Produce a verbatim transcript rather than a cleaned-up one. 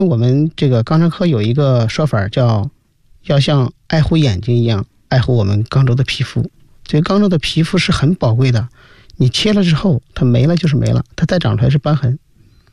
我们这个肛肠科有一个说法叫要像爱护眼睛一样爱护我们肛周的皮肤。所以肛周的皮肤是很宝贵的，你切了之后它没了就是没了，它再长出来是瘢痕。